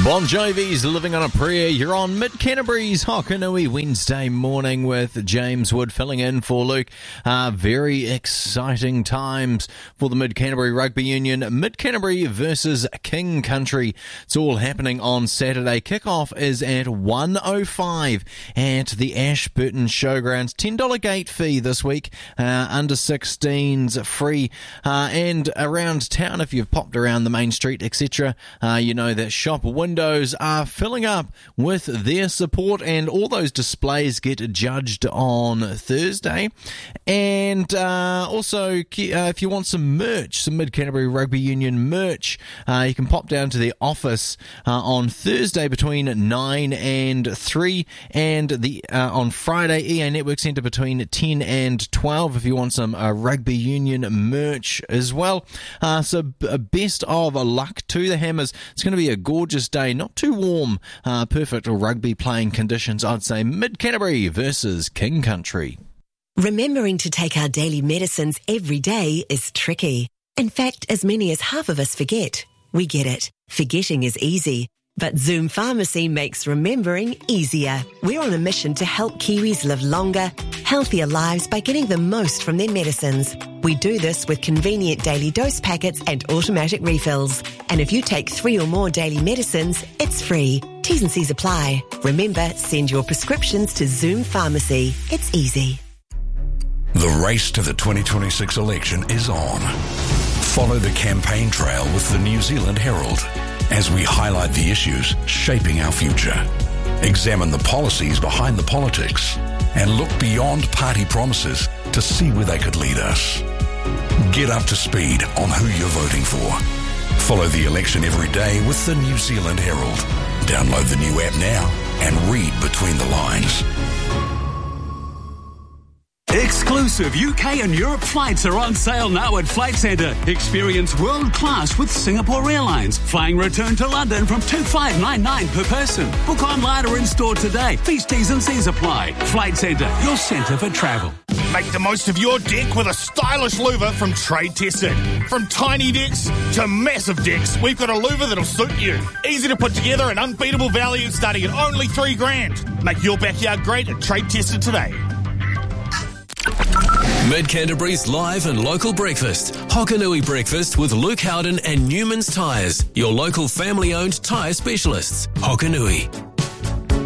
Bon Jovi's Living on a Prayer. You're on Mid-Canterbury's Hokanui Wednesday morning with James Wood filling in for Luke. Very exciting times for the Mid-Canterbury Rugby Union. Mid-Canterbury versus King Country. It's all happening on Saturday. Kickoff is at 1:05 at the Ashburton Showgrounds. $10 gate fee this week. Under 16s free. And around town, if you've popped around the main street, etc., you know that shop windows are filling up with their support, and all those displays get judged on Thursday. And also, if you want some merch, some Mid-Canterbury Rugby Union merch, you can pop down to the office on Thursday between 9 and 3, and on Friday, EA Network Centre between 10 and 12 if you want some Rugby Union merch as well. So best of luck to the Hammers. It's going to be a gorgeous day, not too warm, perfect rugby playing conditions, I'd say. Mid-Canterbury versus King Country. Remembering to take our daily medicines every day is tricky. In fact, as many as half of us forget. We get it. Forgetting is easy. But Zoom Pharmacy makes remembering easier. We're on a mission to help Kiwis live longer, healthier lives by getting the most from their medicines. We do this with convenient daily dose packets and automatic refills. And if you take 3 or more daily medicines, it's free. T's and C's apply. Remember, send your prescriptions to Zoom Pharmacy. It's easy. The race to the 2026 election is on. Follow the campaign trail with the New Zealand Herald as we highlight the issues shaping our future, examine the policies behind the politics, and look beyond party promises to see where they could lead us. Get up to speed on who you're voting for. Follow the election every day with the New Zealand Herald. Download the new app now and read between the lines. Exclusive UK and Europe flights are on sale now at Flight Centre. Experience world class with Singapore Airlines. Flying return to London from $2,599 per person. Book online or in store today. These T's and C's apply. Flight Centre, your centre for travel. Make the most of your deck with a stylish louver from Trade Tested. From tiny decks to massive decks, we've got a louver that'll suit you. Easy to put together and unbeatable value starting at only $3,000. Make your backyard great at Trade Tested today. Mid-Canterbury's live and local breakfast. Hokanui Breakfast with Luke Howden and Newman's Tyres, your local family-owned tyre specialists. Hokanui.